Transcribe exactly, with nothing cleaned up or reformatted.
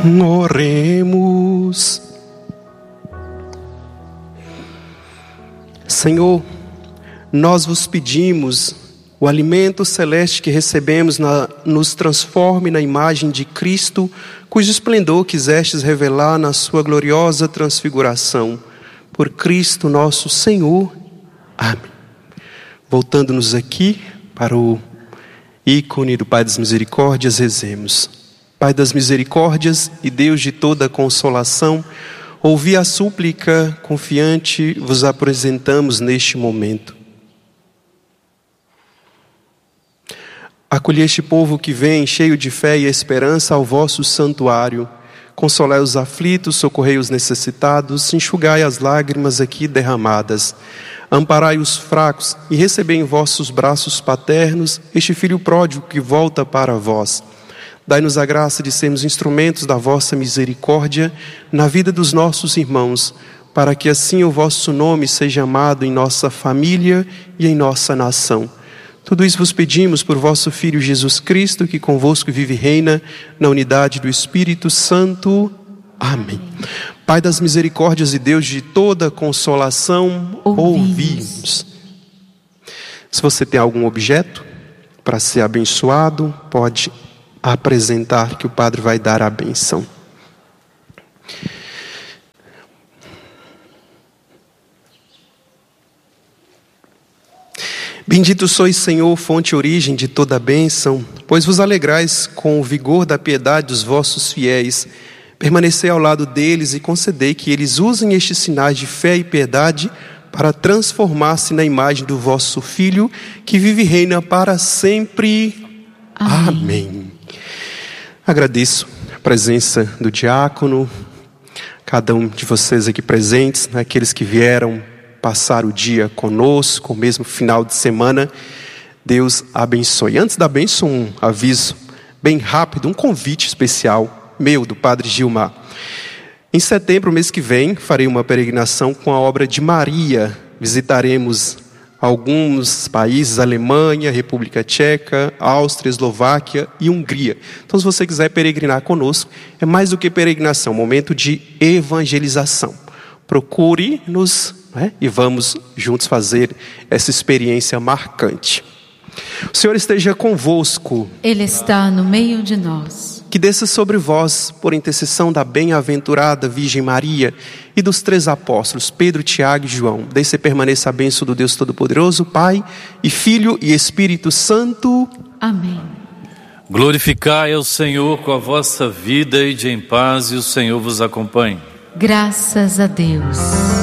Oremos. Senhor, nós vos pedimos, o alimento celeste que recebemos na, nos transforme na imagem de Cristo, cujo esplendor quisestes revelar na sua gloriosa transfiguração. Por Cristo nosso Senhor. Amém. Voltando-nos aqui para o ícone do Pai das Misericórdias, rezemos. Pai das Misericórdias e Deus de toda consolação, ouvi a súplica confiante, vos apresentamos neste momento. Acolhei este povo que vem, cheio de fé e esperança, ao vosso santuário. Consolai os aflitos, socorrei os necessitados, enxugai as lágrimas aqui derramadas. Amparai os fracos e recebei em vossos braços paternos este filho pródigo que volta para vós. Dai-nos a graça de sermos instrumentos da vossa misericórdia na vida dos nossos irmãos, para que assim o vosso nome seja amado em nossa família e em nossa nação. Tudo isso vos pedimos por vosso Filho Jesus Cristo, que convosco vive e reina na unidade do Espírito Santo. Amém. Pai das misericórdias e Deus de toda consolação, ouvimos. Se você tem algum objeto para ser abençoado, pode apresentar que o Padre vai dar a bênção. Bendito sois, Senhor, fonte e origem de toda a bênção, pois vos alegrais com o vigor da piedade dos vossos fiéis. Permanecei ao lado deles e concedei que eles usem estes sinais de fé e piedade para transformar-se na imagem do vosso Filho, que vive e reina para sempre. Amém. Amém. Agradeço a presença do diácono, cada um de vocês aqui presentes, aqueles que vieram passar o dia conosco, mesmo final de semana. Deus abençoe. Antes da bênção, um aviso bem rápido, um convite especial meu, do Padre Gilmar. Em setembro, mês que vem, farei uma peregrinação com a obra de Maria. Visitaremos alguns países, Alemanha, República Tcheca, Áustria, Eslováquia e Hungria. Então, se você quiser peregrinar conosco, é mais do que peregrinação, é um momento de evangelização. Procure-nos, né, e vamos juntos fazer essa experiência marcante. O Senhor esteja convosco. Ele está no meio de nós. Que desça sobre vós, por intercessão da bem-aventurada Virgem Maria e dos três apóstolos, Pedro, Tiago e João, desça e permaneça a bênção do Deus Todo-Poderoso, Pai e Filho e Espírito Santo. Amém. Glorificai ao Senhor com a vossa vida e de em paz, e o Senhor vos acompanhe. Graças a Deus.